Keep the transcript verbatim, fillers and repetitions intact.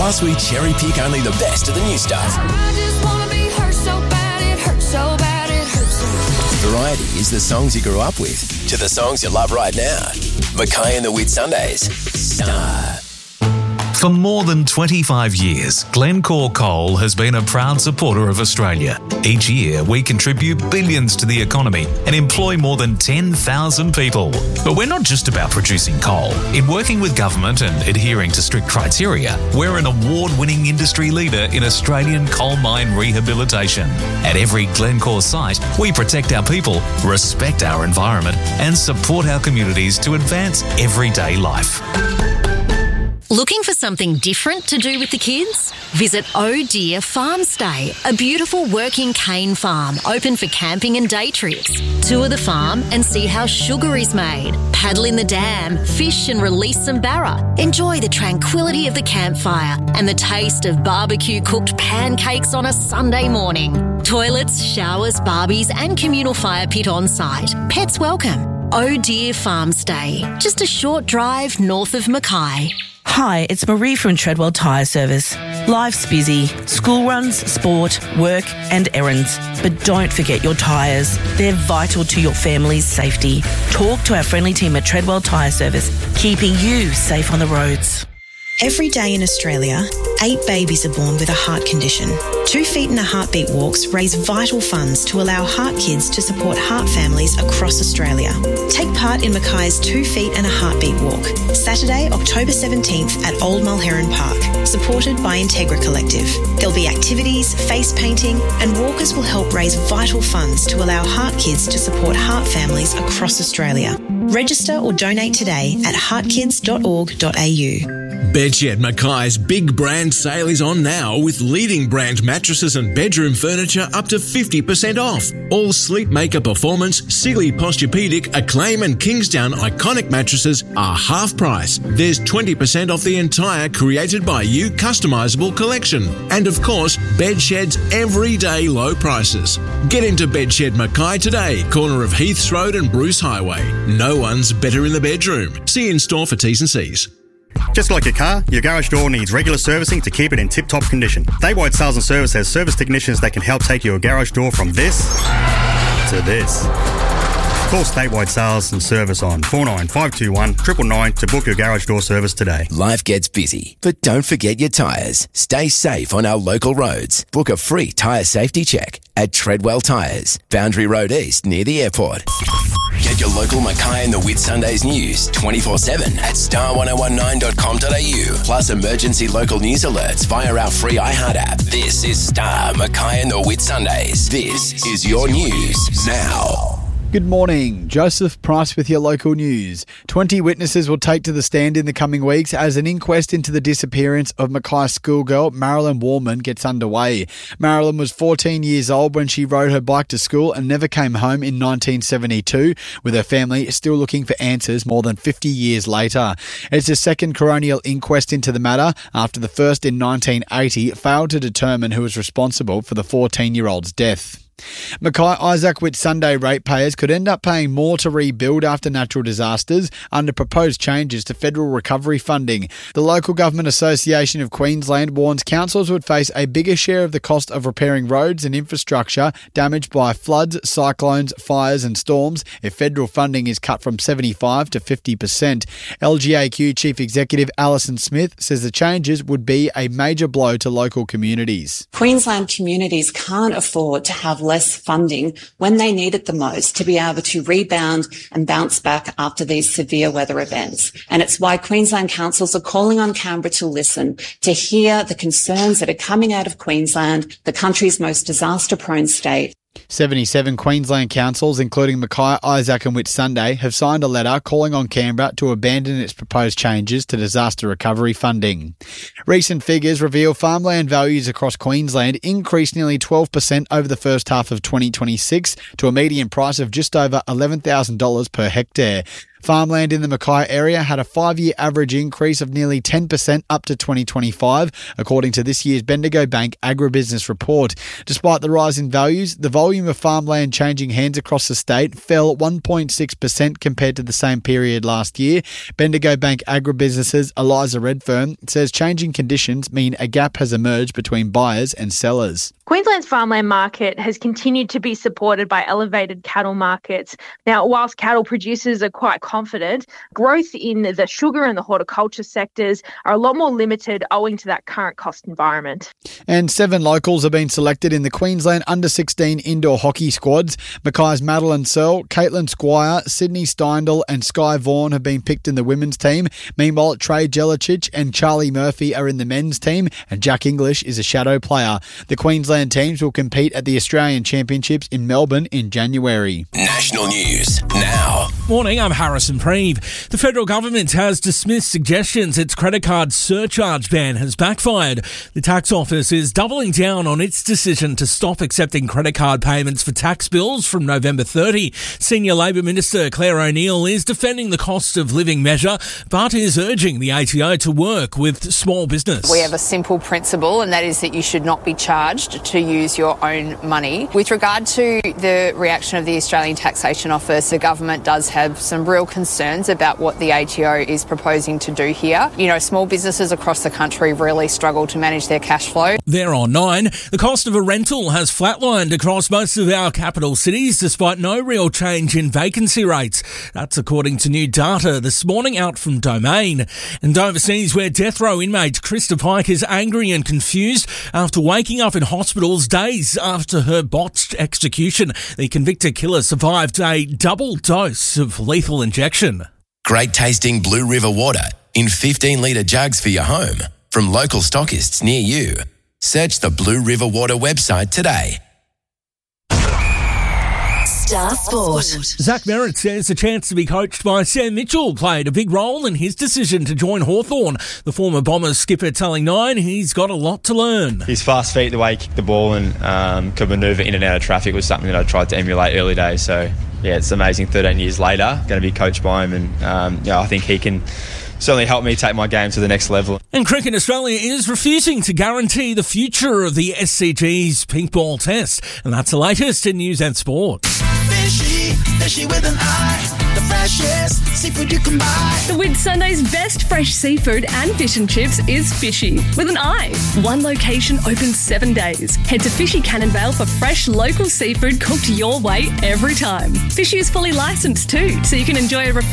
Plus, we cherry pick only the best of the new stuff. I just want to be hurt so bad, it hurts so bad, it hurts so bad. Variety is the songs you grew up with to the songs you love right now. Mackay and the Whitsundays. Star. For more than twenty-five years, Glencore Coal has been a proud supporter of Australia. Each year, we contribute billions to the economy and employ more than ten thousand people. But we're not just about producing coal. In working with government and adhering to strict criteria, we're an award-winning industry leader in Australian coal mine rehabilitation. At every Glencore site, we protect our people, respect our environment, and support our communities to advance everyday life. Looking for something different to do with the kids? Visit Oh Dear Farm Stay, a beautiful working cane farm open for camping and day trips. Tour the farm and see how sugar is made. Paddle in the dam, fish and release some barra. Enjoy the tranquility of the campfire and the taste of barbecue cooked pancakes on a Sunday morning. Toilets, showers, barbies and communal fire pit on site. Pets welcome. Oh Dear Farm Stay, just a short drive north of Mackay. Hi, it's Marie from Treadwell Tyre Service. Life's busy. School runs, sport, work and errands. But don't forget your tyres. They're vital to your family's safety. Talk to our friendly team at Treadwell Tyre Service, keeping you safe on the roads. Every day in Australia, eight babies are born with a heart condition. Two Feet and a Heartbeat walks raise vital funds to allow heart kids to support heart families across Australia. Take part in Mackay's Two Feet and a Heartbeat walk, Saturday, October seventeenth at Old Mulherron Park, supported by Integra Collective. There'll be activities, face painting, and walkers will help raise vital funds to allow heart kids to support heart families across Australia. Register or donate today at heartkids dot org dot a u. Bedshed Mackay's big brand sale is on now with leading brand mattresses and bedroom furniture up to fifty percent off. All Sleepmaker Performance, Sealy Posturepedic, Acclaim and Kingsdown iconic mattresses are half price. There's twenty percent off the entire Created by You customisable collection. And of course, Bedshed's everyday low prices. Get into Bedshed Mackay today, corner of Heaths Road and Bruce Highway. No one's better in the bedroom. See you in store for T's and C's. Just like your car, your garage door needs regular servicing to keep it in tip-top condition. Statewide Sales and Service has service technicians that can help take your garage door from this to this. Call Statewide Sales and Service on four nine five two one, nine nine nine to book your garage door service today. Life gets busy, but don't forget your tyres. Stay safe on our local roads. Book a free tyre safety check at Treadwell Tyres, Boundary Road East near the airport. Get your local Mackay and the Whitsundays news twenty-four seven at star ten nineteen dot com dot a u. Plus emergency local news alerts via our free iHeart app. This is Star Mackay and the Whitsundays. This is your news now. Good morning. Joseph Price with your local news. twenty witnesses will take to the stand in the coming weeks as an inquest into the disappearance of Mackay schoolgirl Marilyn Warman gets underway. Marilyn was fourteen years old when she rode her bike to school and never came home in nineteen seventy-two, with her family still looking for answers more than fifty years later. It's a second coronial inquest into the matter after the first in nineteen eighty failed to determine who was responsible for the fourteen-year-old's death. Mackay Isaac Whitsunday ratepayers could end up paying more to rebuild after natural disasters under proposed changes to federal recovery funding. The Local Government Association of Queensland warns councils would face a bigger share of the cost of repairing roads and infrastructure damaged by floods, cyclones, fires and storms if federal funding is cut from seventy-five to fifty percent. L G A Q Chief Executive Alison Smith says the changes would be a major blow to local communities. Queensland communities can't afford to have less funding when they need it the most to be able to rebound and bounce back after these severe weather events. And it's why Queensland councils are calling on Canberra to listen, to hear the concerns that are coming out of Queensland, the country's most disaster-prone state. seventy-seven Queensland councils, including Mackay, Isaac and Whitsunday, have signed a letter calling on Canberra to abandon its proposed changes to disaster recovery funding. Recent figures reveal farmland values across Queensland increased nearly twelve percent over the first half of twenty twenty-six to a median price of just over eleven thousand dollars per hectare. Farmland in the Mackay area had a five-year average increase of nearly ten percent up to twenty twenty-five, according to this year's Bendigo Bank Agribusiness Report. Despite the rise in values, the volume of farmland changing hands across the state fell one point six percent compared to the same period last year. Bendigo Bank Agribusiness's Eliza Redfern says changing conditions mean a gap has emerged between buyers and sellers. Queensland's farmland market has continued to be supported by elevated cattle markets. Now, whilst cattle producers are quite confident, growth in the sugar and the horticulture sectors are a lot more limited owing to that current cost environment. And seven locals have been selected in the Queensland under sixteen indoor hockey squads. Mackay's Madeline Searle, Caitlin Squire, Sydney Steindl and Sky Vaughan have been picked in the women's team. Meanwhile, Trey Jelicic and Charlie Murphy are in the men's team, and Jack English is a shadow player. The Queensland teams will compete at the Australian Championships in Melbourne in January. National news now. Morning, I'm Harrison Preeve. The federal government has dismissed suggestions its credit card surcharge ban has backfired. The tax office is doubling down on its decision to stop accepting credit card payments for tax bills from November thirtieth. Senior Labor Minister Claire O'Neill is defending the cost of living measure, but is urging the A T O to work with small business. We have a simple principle, and that is that you should not be charged to use your own money. With regard to the reaction of the Australian Taxation Office, the government does have some real concerns about what the A T O is proposing to do here. You know, small businesses across the country really struggle to manage their cash flow. There on nine, the cost of a rental has flatlined across most of our capital cities despite no real change in vacancy rates. That's according to new data this morning out from Domain. And overseas, where death row inmate Krista Pike is angry and confused after waking up in hospital days after her botched execution. The convicted killer survived a double dose of lethal injection. Great tasting Blue River water in fifteen litre jugs for your home from local stockists near you. Search the Blue River Water website today. Star Sport. Zach Merritt says the chance to be coached by Sam Mitchell played a big role in his decision to join Hawthorn. The former Bombers skipper telling Nine he's got a lot to learn. His fast feet, the way he kicked the ball and um, could manoeuvre in and out of traffic was something that I tried to emulate early days. So, yeah, it's amazing thirteen years later, going to be coached by him, and um, yeah, I think he can certainly helped me take my game to the next level. And Cricket Australia is refusing to guarantee the future of the S C G's pink ball test. And that's the latest in news and sport. Fishy, fishy with an eye, the freshest seafood you can buy. With Sunday's best fresh seafood and fish and chips is Fishy with an eye. One location open seven days. Head to Fishy Cannonvale for fresh local seafood cooked your way every time. Fishy is fully licensed too, so you can enjoy a